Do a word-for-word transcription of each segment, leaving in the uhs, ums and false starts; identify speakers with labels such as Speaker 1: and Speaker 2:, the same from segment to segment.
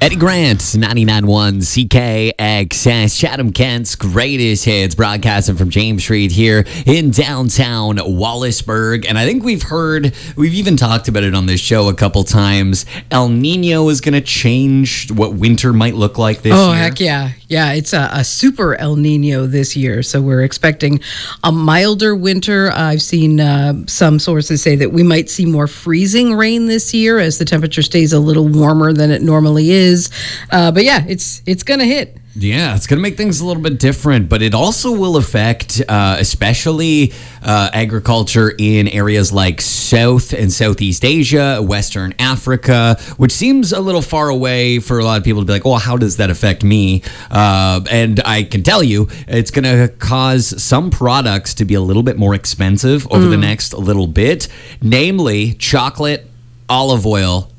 Speaker 1: Eddie Grant, ninety-nine point one C K X S, Chatham, Kent's greatest hits, broadcasting from James Street here in downtown Wallaceburg. And I think we've heard, we've even talked about it on this show a couple times. El Nino is going to change what winter might look like this
Speaker 2: oh,
Speaker 1: year.
Speaker 2: Oh, heck yeah. Yeah, it's a, a super El Nino this year. So we're expecting a milder winter. I've seen uh, some sources say that we might see more freezing rain this year as the temperature stays a little warmer than it normally is. Uh, but yeah, it's it's going to hit.
Speaker 1: Yeah, it's going to make things a little bit different, but it also will affect uh, especially uh, agriculture in areas like South and Southeast Asia, Western Africa, which seems a little far away for a lot of people to be like, oh, how does that affect me? Uh, and I can tell you, it's going to cause some products to be a little bit more expensive over mm. the next little bit, namely chocolate, olive oil,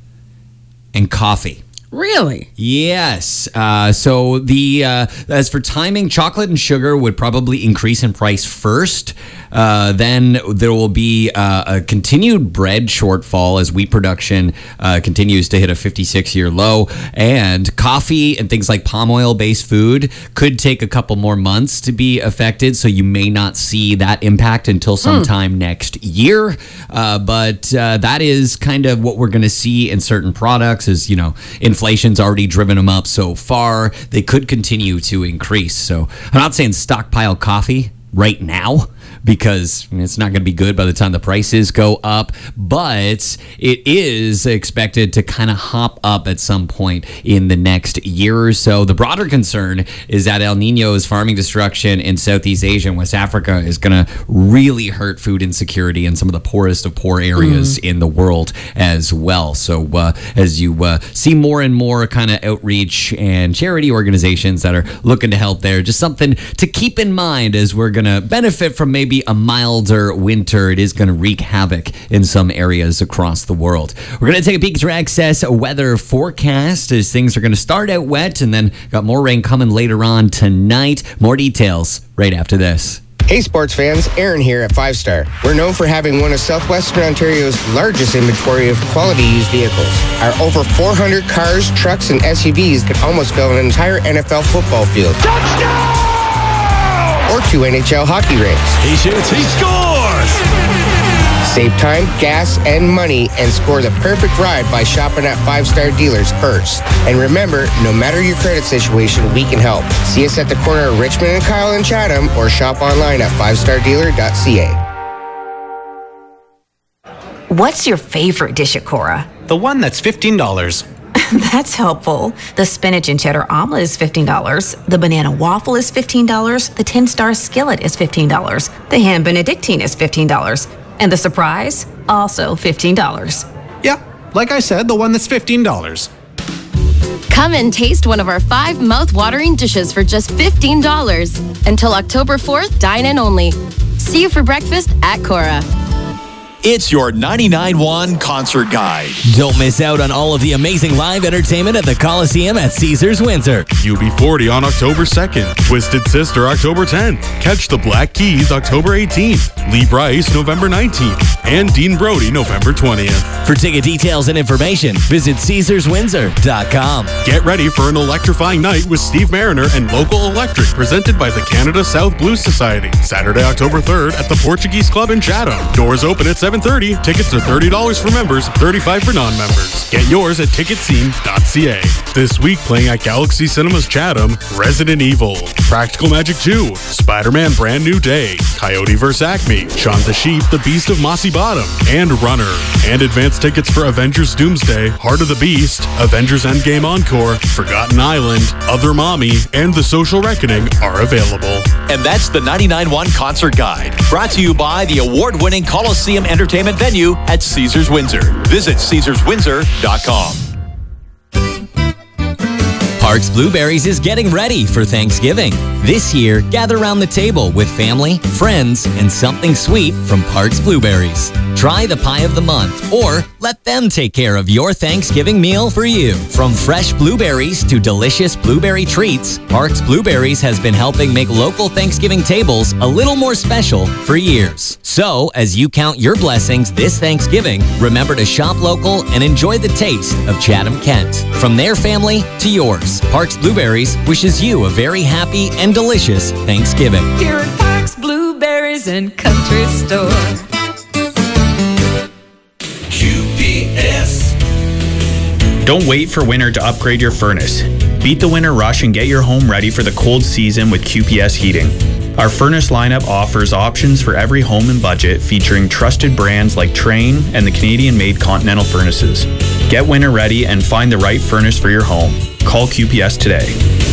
Speaker 1: and coffee.
Speaker 2: Really?
Speaker 1: Yes. Uh, so the uh, as for timing, chocolate and sugar would probably increase in price first. Uh, then there will be uh, a continued bread shortfall as wheat production uh, continues to hit a fifty-six year low. And coffee and things like palm oil-based food could take a couple more months to be affected. So you may not see that impact until sometime mm. next year. Uh, but uh, that is kind of what we're going to see in certain products is, you know, inflation's already driven them up so far. They could continue to increase. So I'm not saying stockpile coffee right now, because it's not going to be good by the time the prices go up, but it is expected to kind of hop up at some point in the next year or so. The broader concern is that El Nino's farming destruction in Southeast Asia and West Africa is going to really hurt food insecurity in some of the poorest of poor areas mm. in the world as well. So uh, as you uh, see more and more kind of outreach and charity organizations that are looking to help there, just something to keep in mind as we're going to benefit from maybe a milder winter. It is going to wreak havoc in some areas across the world. We're going to take a peek at your Access weather forecast as things are going to start out wet and then got more rain coming later on tonight. More details right after this.
Speaker 3: Hey sports fans, Aaron here at Five Star. We're known for having one of Southwestern Ontario's largest inventory of quality used vehicles. Our over four hundred cars, trucks, and S U Vs could almost fill an entire N F L football field. Touchdown! Or two N H L hockey rinks.
Speaker 4: He shoots, he scores!
Speaker 3: Save time, gas, and money and score the perfect ride by shopping at Five Star dealers first. And remember, no matter your credit situation, we can help. See us at the corner of Richmond and Kyle in Chatham or shop online at five star dealer dot c a.
Speaker 5: What's your favorite dish at Cora?
Speaker 4: The one that's fifteen dollars.
Speaker 5: That's helpful. The spinach and cheddar omelet is fifteen dollars. The banana waffle is fifteen dollars. The ten-star skillet is fifteen dollars. The ham benedictine is fifteen dollars. And the surprise, also fifteen dollars.
Speaker 4: Yeah, like I said, the one that's fifteen dollars.
Speaker 6: Come and taste one of our five mouth-watering dishes for just fifteen dollars. Until October fourth, dine in only. See you for breakfast at Cora.
Speaker 7: It's your ninety-nine point one Concert Guide.
Speaker 8: Don't miss out on all of the amazing live entertainment at the Coliseum at Caesars Windsor.
Speaker 9: U B forty on October second. Twisted Sister October tenth. Catch the Black Keys October eighteenth. Lee Bryce November nineteenth. And Dean Brody November twentieth.
Speaker 8: For ticket details and information, visit Caesars Windsor dot com.
Speaker 9: Get ready for an electrifying night with Steve Mariner and Local Electric, presented by the Canada South Blues Society. Saturday, October third at the Portuguese Club in Chatham. Doors open at seven thirty. Tickets are thirty dollars for members, thirty-five dollars for non-members. Get yours at ticket scene dot c a. This week playing at Galaxy Cinemas Chatham, Resident Evil, Practical Magic two, Spider-Man Brand New Day, Coyote versus. Acme, Shaun the Sheep, The Beast of Mossy Bottom, and Runner. And advance tickets for Avengers Doomsday, Heart of the Beast, Avengers Endgame Encore, Forgotten Island, Other Mommy, and The Social Reckoning are available.
Speaker 7: And that's the ninety-nine point one Concert Guide, brought to you by the award-winning Coliseum Entertainment venue at Caesars Windsor. Visit Caesars Windsor dot com.
Speaker 8: Parks Blueberries is getting ready for Thanksgiving. This year, gather around the table with family, friends, and something sweet from Parks Blueberries. Try the pie of the month, or let them take care of your Thanksgiving meal for you. From fresh blueberries to delicious blueberry treats, Parks Blueberries has been helping make local Thanksgiving tables a little more special for years. So, as you count your blessings this Thanksgiving, remember to shop local and enjoy the taste of Chatham, Kent. From their family to yours, Parks Blueberries wishes you a very happy and delicious Thanksgiving.
Speaker 10: Here at Parks Blueberries and Country Store.
Speaker 11: Q P S.
Speaker 12: Don't wait for winter to upgrade your furnace. Beat the winter rush and get your home ready for the cold season with Q P S Heating. Our furnace lineup offers options for every home and budget, featuring trusted brands like Trane and the Canadian-made Continental furnaces. Get winter ready and find the right furnace for your home. Call Q P S today.